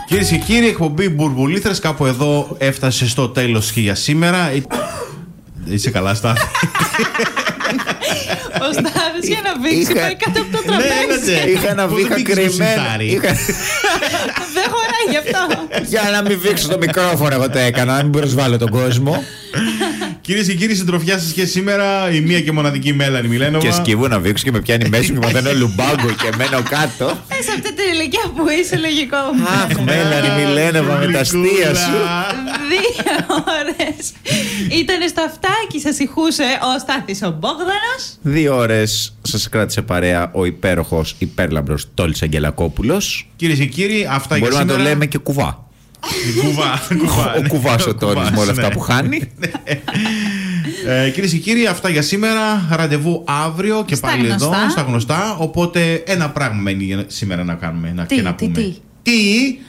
Κυρίες και κύριοι, εκπομπή Μπουρμπουλήθρες κάπου εδώ έφτασε στο τέλος και για σήμερα. Είσαι καλά, Στάθη? Ο Στάθης για να βήξει πάει κάτω από το τραπέζι. Είχα ένα βήχα κρυμμένο. Δεν χωράει γι' αυτό. Για να μην βήξω το μικρόφωνο, εγώ το έκανα, να μην προσβάλλω τον κόσμο. Κυρίες και κύριοι, συντροφιά σας και σήμερα η μία και μοναδική Μέλανη Μιλένοβα. Και σκύβω να βήξω και με πιάνει μέση μου και μαθαίνω λουμπάγκο και μένω κάτω. Σε αυτή την ηλικία που είσαι, λογικό. Αχ, Μέλανη Μιλένοβα με τα αστεία σου. 2 ώρες ήτανε στο αυτάκι, σας ηχούσε ο Στάθης ο Μπόγδανος. 2 ώρες σας κράτησε παρέα ο υπέροχος, υπέρλαμπρος Τόλης Αγγελακόπουλος. Κυρίες και κύριοι, αυτά για σήμερα. Μπορούμε να το λέμε και κουβά. Ο κουβάς ο Τόλης με όλα αυτά που χάνει. Κυρίες και κύριοι, αυτά για σήμερα. Ραντεβού αύριο και Στα πάλι γνωστά. εδώ, στα γνωστά. Οπότε ένα πράγμα μένει σήμερα να κάνουμε και να πούμε. Τι?